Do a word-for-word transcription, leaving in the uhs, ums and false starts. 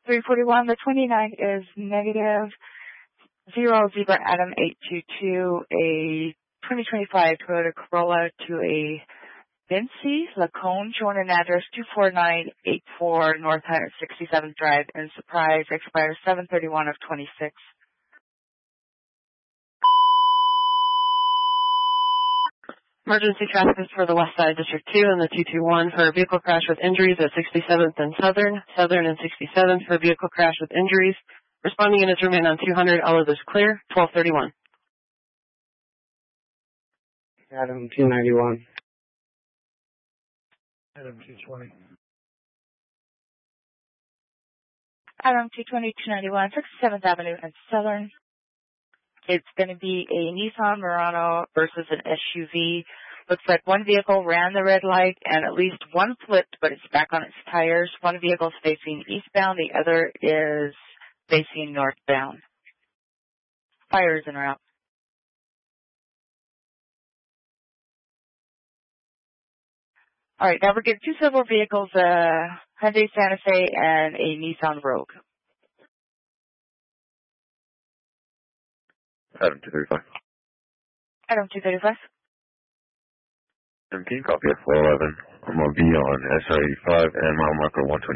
three forty-one, the twenty-nine is negative. Zero Zebra Adam eight two two, a twenty twenty-five Toyota Corolla to a Vinci Lacone, showing an address two four nine eight four North one sixty-seventh Drive in Surprise, expires seven thirty-one of twenty-six. Emergency traffic for the West Side District two and the two two one for a vehicle crash with injuries at sixty-seventh and Southern, Southern and sixty-seventh for a vehicle crash with injuries. Responding units remain on two hundred, all others clear, twelve thirty-one. Adam two ninety-one. Adam two twenty. Adam two twenty, two ninety-one, sixty-seventh Avenue and Southern. It's going to be a Nissan Murano versus an S U V. Looks like one vehicle ran the red light and at least one flipped, but it's back on its tires. One vehicle is facing eastbound, the other is facing northbound. Fire is en route. All right, now we're getting two silver vehicles, a Hyundai Santa Fe and a Nissan Rogue. Adam two thirty-five. Adam two thirty-five. seventeen, copy F four eleven. I'm going to be on S R eighty-five and mile marker one twenty.